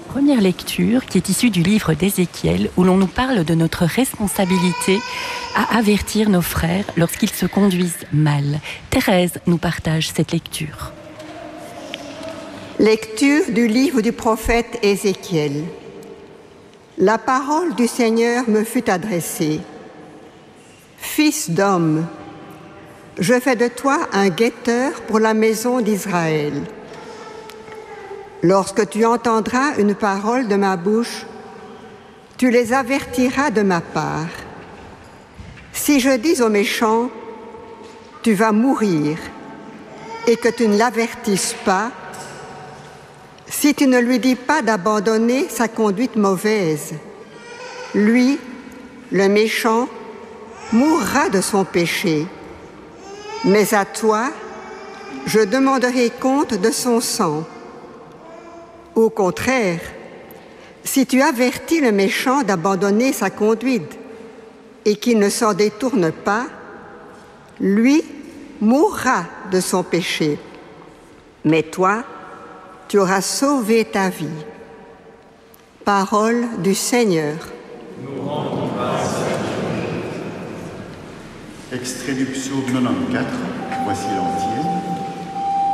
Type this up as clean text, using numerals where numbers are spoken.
Première lecture qui est issue du livre d'Ézéchiel où l'on nous parle de notre responsabilité à avertir nos frères lorsqu'ils se conduisent mal. Thérèse nous partage cette lecture. Lecture du livre du prophète Ézéchiel. La parole du Seigneur me fut adressée. Fils d'homme, je fais de toi un guetteur pour la maison d'Israël. Lorsque tu entendras une parole de ma bouche, tu les avertiras de ma part. Si je dis au méchant, tu vas mourir, et que tu ne l'avertisses pas, si tu ne lui dis pas d'abandonner sa conduite mauvaise, lui, le méchant, mourra de son péché. Mais à toi, je demanderai compte de son sang. Au contraire, si tu avertis le méchant d'abandonner sa conduite et qu'il ne s'en détourne pas, lui mourra de son péché. Mais toi, tu auras sauvé ta vie. Parole du Seigneur. Nous rendons grâce à Dieu. Extrait du psaume 94, voici l'entier.